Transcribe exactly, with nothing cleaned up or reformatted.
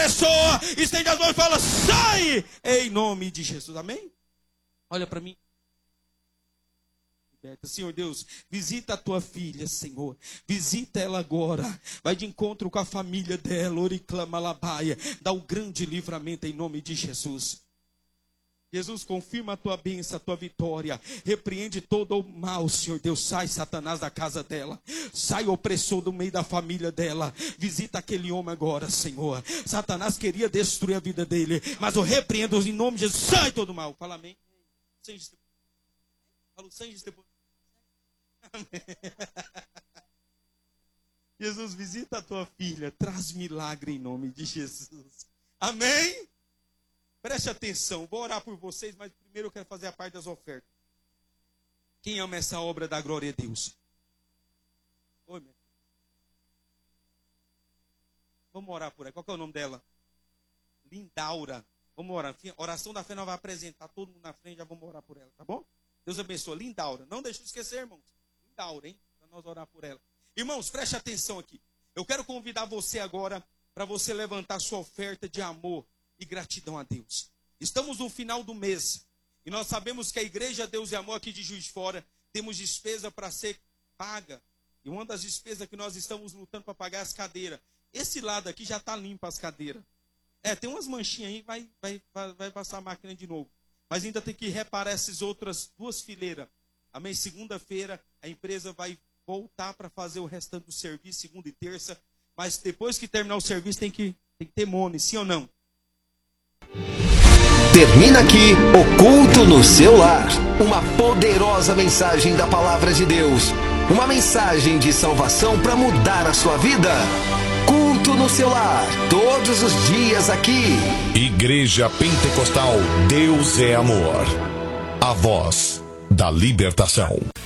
pessoa, estende as mãos e fala: sai! Em nome de Jesus, amém? Olha para mim. Senhor Deus, visita a tua filha, Senhor. Visita ela agora. Vai de encontro com a família dela. Oriclama labaia. Dá o grande livramento em nome de Jesus. Jesus, confirma a tua bênção, a tua vitória. Repreende todo o mal, Senhor Deus. Sai, Satanás, da casa dela. Sai, opressor do meio da família dela. Visita aquele homem agora, Senhor. Satanás queria destruir a vida dele, mas eu repreendo em nome de Jesus. Sai todo o mal. Fala amém. Fala sem depois. Amém. Jesus, visita a tua filha. Traz milagre em nome de Jesus. Amém? Preste atenção, vou orar por vocês, mas primeiro eu quero fazer a parte das ofertas. Quem ama essa obra da glória a Deus? Oi, minha filha. Vamos orar por ela. Qual que é o nome dela? Lindaura. Vamos orar. Oração da fé, nós vamos apresentar todo mundo na frente, já vamos orar por ela, tá bom? Deus abençoe. Lindaura. Não deixe de esquecer, irmãos. Lindaura, hein? Para nós orar por ela. Irmãos, preste atenção aqui. Eu quero convidar você agora para você levantar sua oferta de amor e gratidão a Deus. Estamos no final do mês e nós sabemos que a Igreja Deus e Amor aqui de Juiz de Fora temos despesa para ser paga. E uma das despesas que nós estamos lutando para pagar é as cadeiras. Esse lado aqui já está limpo as cadeiras. É, tem umas manchinhas aí, vai, vai, vai, vai passar a máquina de novo. Mas ainda tem que reparar essas outras duas fileiras. Amém? Segunda-feira a empresa vai voltar para fazer o restante do serviço, segunda e terça. Mas depois que terminar o serviço tem que, tem que ter mone, sim ou não? Termina aqui o Culto no Seu Lar. Uma poderosa mensagem da Palavra de Deus. Uma mensagem de salvação para mudar a sua vida. Culto no Seu Lar. Todos os dias aqui. Igreja Pentecostal Deus é Amor. A voz da libertação.